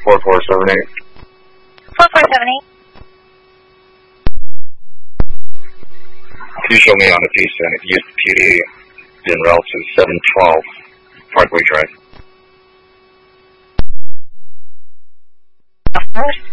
4478. 4478. Can you show me on the descent at Youth PD in route to 712 Parkway Drive? Of course.